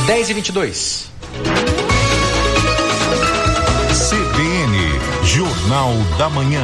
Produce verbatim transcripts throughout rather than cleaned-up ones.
dez e vinte e dois. C B N, Jornal da Manhã.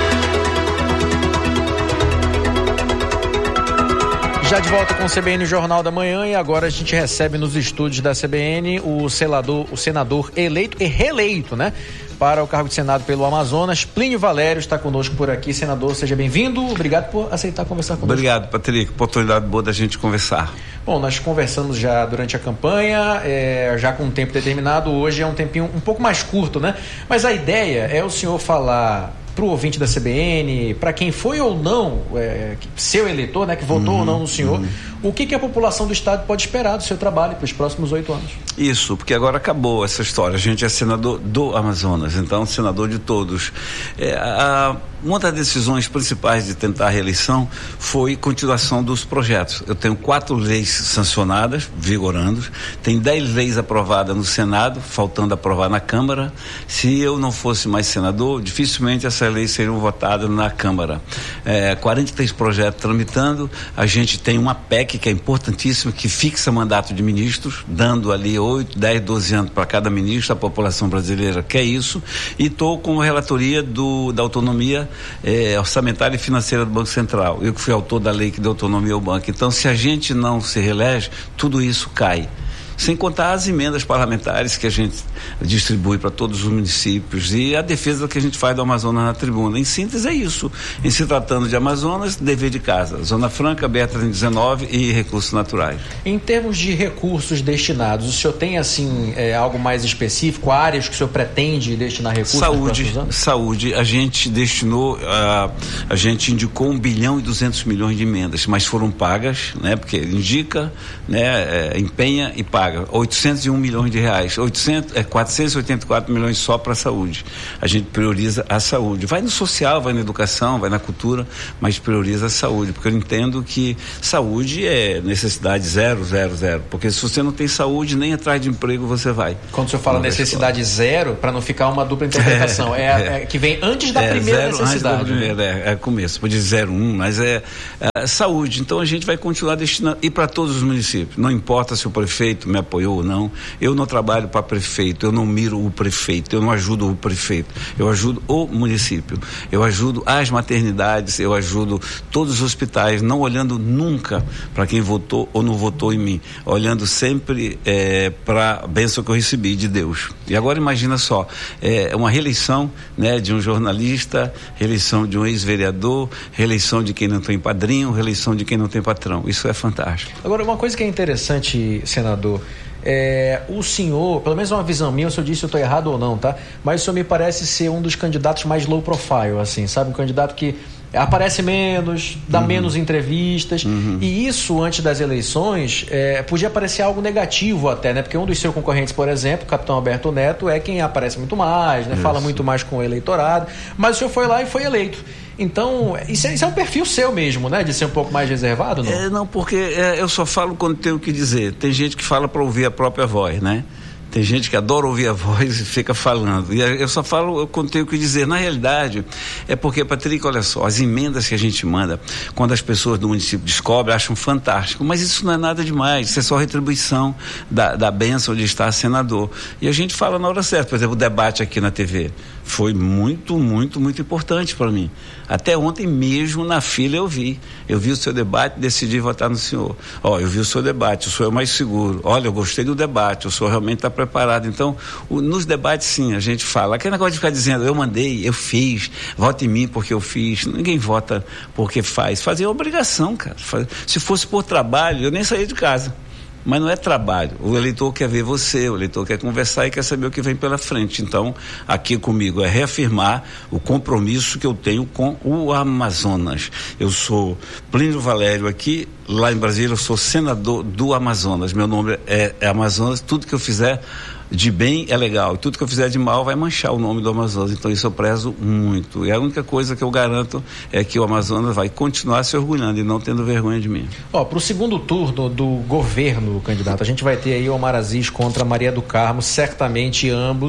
Já de volta com o C B N Jornal da Manhã, e agora a gente recebe nos estúdios da C B N o senador, o senador eleito e reeleito, né? Para o cargo de Senado pelo Amazonas, Plínio Valério está conosco por aqui. Senador, seja bem-vindo. Obrigado por aceitar conversar conosco. Obrigado, Patrick. Oportunidade boa da gente conversar. Bom, nós conversamos já durante a campanha, é, já com um tempo determinado. Hoje é um tempinho um pouco mais curto, né? Mas a ideia é o senhor falar para o ouvinte da C B N, para quem foi ou não é, seu eleitor, né, que votou uhum, ou não no senhor, uhum. o que, que a população do estado pode esperar do seu trabalho para os próximos oito anos? Isso, porque agora acabou essa história. A gente é senador do Amazonas, então senador de todos. É, a, uma das decisões principais de tentar a reeleição foi continuação dos projetos. Eu tenho quatro leis sancionadas, vigorando, tem dez leis aprovadas no Senado, faltando aprovar na Câmara. Se eu não fosse mais senador, dificilmente essas leis seriam votadas na Câmara. É, quarenta e três projetos tramitando, a gente tem uma P E C que é importantíssima, que fixa mandato de ministros, dando ali oito, dez, doze anos para cada ministro. A população brasileira quer isso, e estou com a relatoria do, da autonomia é, orçamentária e financeira do Banco Central. Eu que fui autor da lei que deu autonomia ao banco. Então, se a gente não se reelege, tudo isso cai. Sem contar as emendas parlamentares que a gente distribui para todos os municípios e a defesa que a gente faz do Amazonas na tribuna. Em síntese é isso. Em se tratando de Amazonas, dever de casa. Zona Franca, B R trezentos e dezenove e recursos naturais. Em termos de recursos destinados, o senhor tem assim é, algo mais específico, áreas que o senhor pretende destinar recursos? Saúde, saúde. A gente destinou, a, a gente indicou um bilhão e duzentos milhões de emendas, mas foram pagas, né? Porque indica, né? É, empenha e paga. oitocentos e um milhões de reais, oitocentos, é, quatrocentos e oitenta e quatro milhões só para a saúde. A gente prioriza a saúde. Vai no social, vai na educação, vai na cultura, mas prioriza a saúde, porque eu entendo que saúde é necessidade zero, zero, zero. Porque se você não tem saúde, nem atrás de emprego você vai. Quando o senhor fala necessidade zero, para não ficar uma dupla interpretação, é, é, é que vem antes da é, primeira zero, necessidade. Antes da primeira, é, é começo, pode dizer zero, um, mas é, é saúde. Então a gente vai continuar destinando, e para todos os municípios. Não importa se o prefeito me apoiou ou não, eu não trabalho para prefeito, eu não miro o prefeito, eu não ajudo o prefeito, eu ajudo o município, eu ajudo as maternidades, eu ajudo todos os hospitais, não olhando nunca para quem votou ou não votou em mim, olhando sempre é, para a bênção que eu recebi de Deus. E agora imagina só, é uma reeleição, né, de um jornalista, reeleição de um ex-vereador, reeleição de quem não tem padrinho, reeleição de quem não tem patrão. Isso é fantástico. Agora, uma coisa que é interessante, senador, é, o senhor, pelo menos uma visão minha, se eu disse se eu estou errado ou não, tá? Mas o senhor me parece ser um dos candidatos mais low profile, assim, sabe? Um candidato que aparece menos, dá uhum. menos entrevistas, uhum. e isso antes das eleições é, podia parecer algo negativo até, né? Porque um dos seus concorrentes, por exemplo, o capitão Alberto Neto, é quem aparece muito mais, né? Fala muito mais com o eleitorado, mas o senhor foi lá e foi eleito. Então, isso é, isso é um perfil seu mesmo, né? De ser um pouco mais reservado, não? É, não, porque é, eu só falo quando tenho o que dizer. Tem gente que fala para ouvir a própria voz, né? Tem gente que adora ouvir a voz e fica falando. E eu só falo quando tenho o que dizer. Na realidade, é porque, Patrick, olha só, as emendas que a gente manda, quando as pessoas do município descobrem, acham fantástico. Mas isso não é nada demais. Isso é só retribuição da, da bênção de estar senador. E a gente fala na hora certa. Por exemplo, o debate aqui na T V foi muito, muito, muito importante para mim. Até ontem mesmo na fila eu vi. Eu vi o seu debate e decidi votar no senhor. Ó, eu vi o seu debate, o senhor é mais seguro. Olha, eu gostei do debate, o senhor realmente está preparado. Então, o, nos debates, sim, a gente fala. Aquele negócio de ficar dizendo, eu mandei, eu fiz, vote em mim porque eu fiz. Ninguém vota porque faz. Fazer é obrigação, cara. Faz, se fosse por trabalho, eu nem saía de casa. Mas não é trabalho. O eleitor quer ver você, o eleitor quer conversar e quer saber o que vem pela frente. Então, aqui comigo é reafirmar o compromisso que eu tenho com o Amazonas. Eu sou Plínio Valério aqui, lá em Brasília eu sou senador do Amazonas. Meu nome é, é Amazonas, tudo que eu fizer de bem é legal, e tudo que eu fizer de mal vai manchar o nome do Amazonas, então isso eu prezo muito, e a única coisa que eu garanto é que o Amazonas vai continuar se orgulhando e não tendo vergonha de mim. Ó, pro segundo turno do governo, candidato, a gente vai ter aí o Omar Aziz contra Maria do Carmo, certamente ambos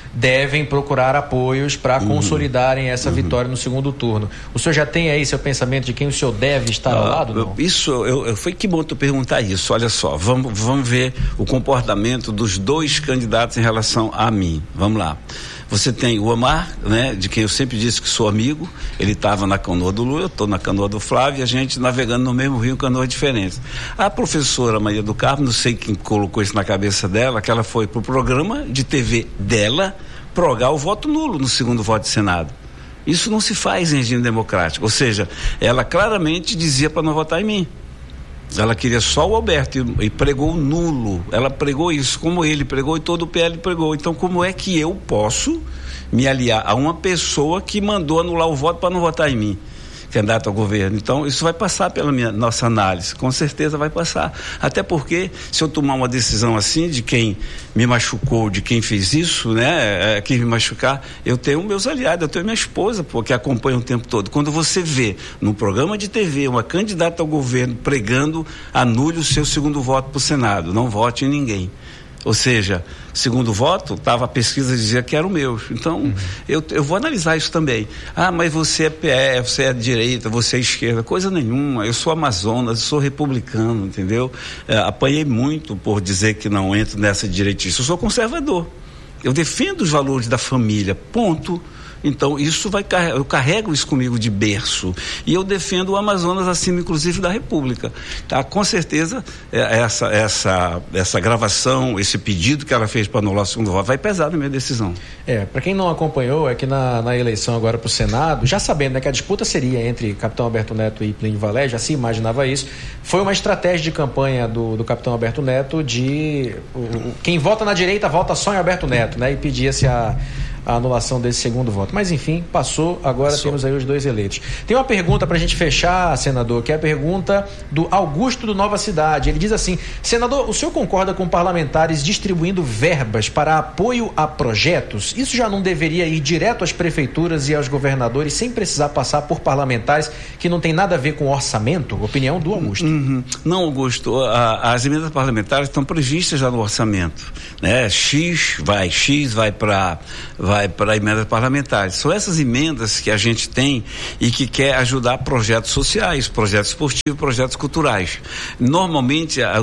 devem procurar apoios para uhum. consolidarem essa uhum. vitória no segundo turno. O senhor já tem aí seu pensamento de quem o senhor deve estar ah, ao lado? Não? Isso, eu, eu, foi que bom tu perguntar isso. Olha só, vamos, vamos ver o comportamento dos dois candidatos em relação a mim. Vamos lá. Você tem o Omar, né, de quem eu sempre disse que sou amigo. Ele estava na canoa do Lula, eu estou na canoa do Flávio, e a gente navegando no mesmo rio, canoas diferentes. A professora Maria do Carmo, não sei quem colocou isso na cabeça dela, que ela foi para o programa de T V dela progar o voto nulo no segundo voto de Senado. Isso não se faz em regime democrático. Ou seja, ela claramente dizia para não votar em mim. Ela queria só o Alberto e, e pregou nulo. Ela pregou isso, como ele pregou e todo o P L pregou. Então, como é que eu posso me aliar a uma pessoa que mandou anular o voto para não votar em mim, candidato ao governo? Então, isso vai passar pela minha, nossa análise, com certeza vai passar. Até porque, se eu tomar uma decisão assim, de quem me machucou, de quem fez isso, né, é, quem me machucar, eu tenho meus aliados, eu tenho minha esposa, pô, que acompanha o tempo todo. Quando você vê num programa de T V uma candidata ao governo pregando, anule o seu segundo voto para o Senado, não vote em ninguém. Ou seja, segundo voto, tava, a pesquisa dizia que era o meu. Então, uhum. eu, eu vou analisar isso também. Ah, mas você é P F, você é direita, você é esquerda. Coisa nenhuma. Eu sou Amazonas, sou republicano, entendeu? É, apanhei muito por dizer que não entro nessa direitista. Eu sou conservador. Eu defendo os valores da família, ponto. Então, isso vai, eu carrego isso comigo de berço. E eu defendo o Amazonas acima, inclusive, da República. Tá? Com certeza, essa, essa, essa gravação, esse pedido que ela fez para anular o segundo voto, vai pesar na minha decisão. É, para quem não acompanhou, é que na, na eleição agora para o Senado, já sabendo, né, que a disputa seria entre Capitão Alberto Neto e Plínio Valé, já se imaginava isso, foi uma estratégia de campanha do, do Capitão Alberto Neto de o, o, quem vota na direita vota só em Alberto Neto, né? E pedia-se a a anulação desse segundo voto. Mas, enfim, passou, agora passou. Temos aí os dois eleitos. Tem uma pergunta para a gente fechar, senador, que é a pergunta do Augusto do Nova Cidade. Ele diz assim: senador, o senhor concorda com parlamentares distribuindo verbas para apoio a projetos? Isso já não deveria ir direto às prefeituras e aos governadores sem precisar passar por parlamentares que não tem nada a ver com orçamento? Opinião do Augusto. Uhum. Não, Augusto, a, as emendas parlamentares estão previstas já no orçamento, né? X vai, X vai para vai para emendas parlamentares. São essas emendas que a gente tem e que quer ajudar projetos sociais, projetos esportivos, projetos culturais. Normalmente, a, a,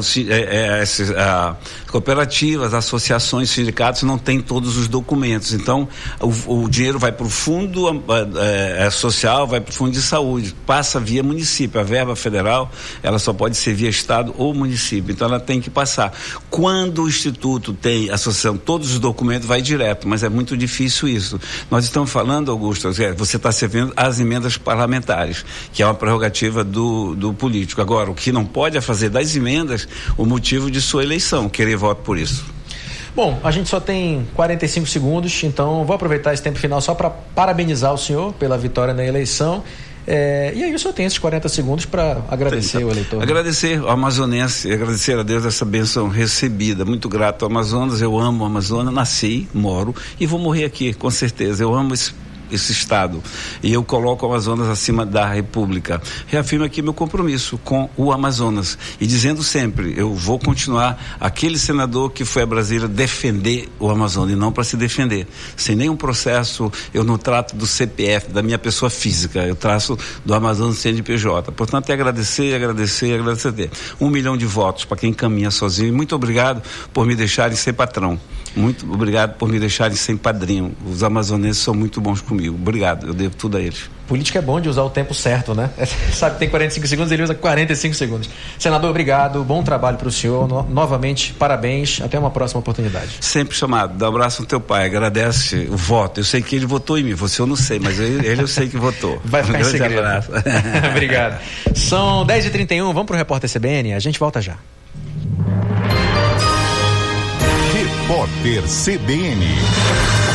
a, a cooperativas, associações, sindicatos não têm todos os documentos. Então, o, o dinheiro vai para o fundo a, a, a social, vai para o fundo de saúde, passa via município. A verba federal, ela só pode ser via estado ou município. Então, ela tem que passar. Quando o Instituto tem associação, todos os documentos vai direto, mas é muito difícil isso. Nós estamos falando, Augusto, você está servindo as emendas parlamentares, que é uma prerrogativa do, do político. Agora, o que não pode é fazer das emendas o motivo de sua eleição, querer voto por isso. Bom, a gente só tem quarenta e cinco segundos, então vou aproveitar esse tempo final só para parabenizar o senhor pela vitória na eleição. É, e aí o senhor tem esses quarenta segundos para agradecer Sim, o eleitor. Agradecer ao amazonense, agradecer a Deus essa bênção recebida. Muito grato ao Amazonas, eu amo o Amazonas, nasci, moro e vou morrer aqui, com certeza. Eu amo esse esse estado, e eu coloco o Amazonas acima da República. Reafirmo aqui meu compromisso com o Amazonas e dizendo sempre, eu vou continuar aquele senador que foi a Brasília defender o Amazonas e não para se defender, sem nenhum processo. Eu não trato do C P F, da minha pessoa física, eu traço do Amazonas C N P J. Portanto, é agradecer, agradecer, agradecer. Um milhão de votos para quem caminha sozinho. Muito obrigado por me deixarem ser patrão. Muito obrigado por me deixarem sem padrinho. Os amazonenses são muito bons comigo. Obrigado, eu devo tudo a eles. Política é bom de usar o tempo certo, né? Sabe que tem quarenta e cinco segundos, ele usa quarenta e cinco segundos. Senador, obrigado, bom trabalho para o senhor. No, novamente, parabéns, até uma próxima oportunidade. Sempre chamado, dá um abraço ao teu pai, agradece o voto. Eu sei que ele votou em mim, você eu não sei, mas ele, ele eu sei que votou. Vai ficar um em segredo. Abraço. Obrigado. São dez e trinta e um, vamos para o Repórter C B N, a gente volta já. Repórter C B N.